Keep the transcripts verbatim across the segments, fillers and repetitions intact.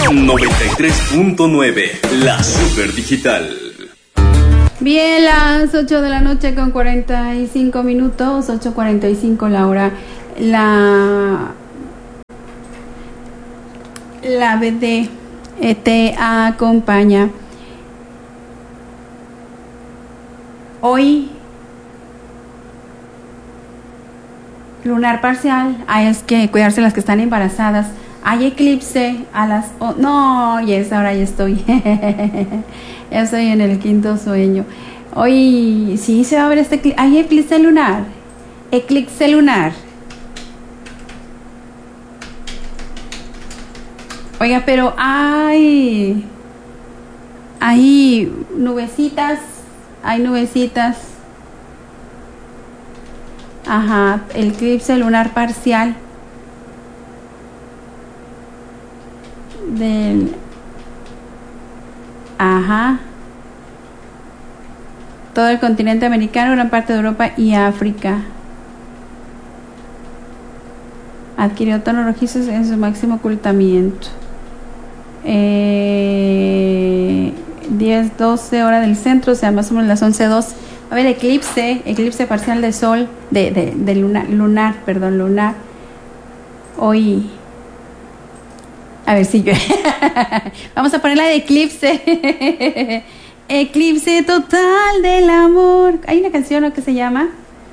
noventa y tres punto nueve, la Super Digital. Bien, las ocho de la noche con cuarenta y cinco minutos, ocho cuarenta y cinco la hora. La la B D te acompaña hoy. Lunar parcial. Hay es que cuidarse las que están embarazadas. Hay eclipse a las... Oh, no, yes, ahora ya estoy. Ya estoy en el quinto sueño. Hoy sí se va a ver este eclipse. Hay eclipse lunar. Eclipse lunar. Oiga, pero hay... Hay nubecitas. Hay nubecitas. Ajá, el eclipse lunar parcial. Del... Ajá. Todo el continente americano, gran parte de Europa y África. Adquirió tonos rojizos en su máximo ocultamiento. Eh, diez doce hora del centro, o sea, más o menos las once dos. A ver, eclipse, eclipse parcial de sol, de, de, de lunar, lunar, perdón, lunar. Hoy... A ver si yo... Vamos a poner la de eclipse. Eclipse total del amor. Hay una canción, ¿no?, que se llama...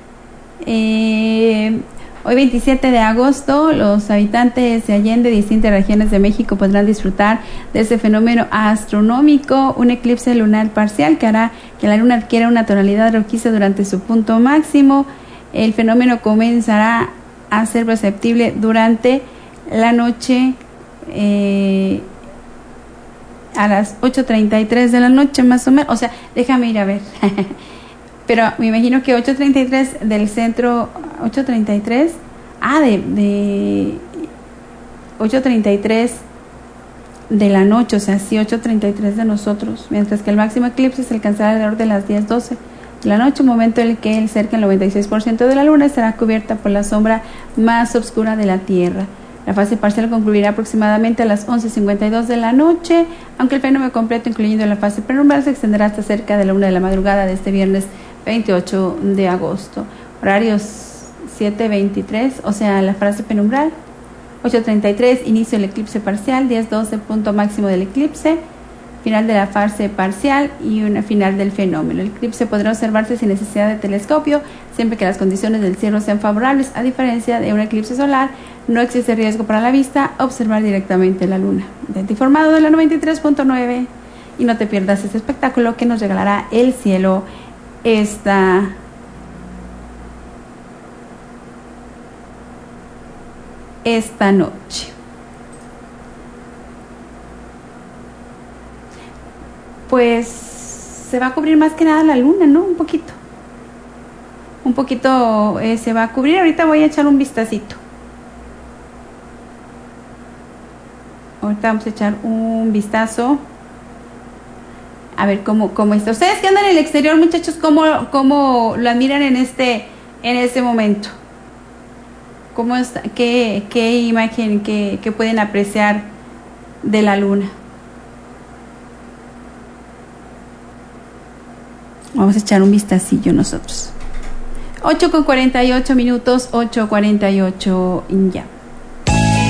Eh, hoy veintisiete de agosto, los habitantes de Allende, de distintas regiones de México, podrán disfrutar de ese fenómeno astronómico, un eclipse lunar parcial que hará que la luna adquiera una tonalidad rojiza durante su punto máximo. El fenómeno comenzará a ser perceptible durante la noche, eh, a las ocho treinta y tres de la noche más o menos. O sea, déjame ir a ver. Pero me imagino que ocho treinta y tres del centro, ocho treinta y tres, ah, de, de ocho treinta y tres de la noche, o sea, sí, ocho treinta y tres de nosotros, mientras que el máximo eclipse se alcanzará alrededor de las diez doce de la noche, un momento en el que el cerca del noventa y seis por ciento de la luna estará cubierta por la sombra más oscura de la Tierra. La fase parcial concluirá aproximadamente a las once cincuenta y dos de la noche, aunque el fenómeno completo, incluyendo la fase penumbral, se extenderá hasta cerca de la una de la madrugada de este viernes veintiocho de agosto. Horarios siete veintitrés, o sea, la fase penumbral. ocho treinta y tres, inicio del eclipse parcial. diez doce, punto máximo del eclipse. Final de la fase parcial y una final del fenómeno. El eclipse podrá observarse sin necesidad de telescopio, siempre que las condiciones del cielo sean favorables. A diferencia de un eclipse solar, no existe riesgo para la vista observar directamente la luna. Mantente informado de la noventa y tres punto nueve y no te pierdas este espectáculo que nos regalará el cielo esta esta noche. Pues se va a cubrir más que nada la luna, ¿no? Un poquito. Un poquito eh, se va a cubrir. Ahorita voy a echar un vistacito. Ahorita vamos a echar un vistazo. A ver cómo, cómo está. Ustedes que andan en el exterior, muchachos, ¿cómo, cómo lo admiran en este, en este momento? ¿Cómo está? ¿Qué, qué imagen, qué, qué pueden apreciar de la luna? Vamos a echar un vistacillo nosotros. ocho con cuarenta y ocho minutos, ocho cuarenta y ocho ya.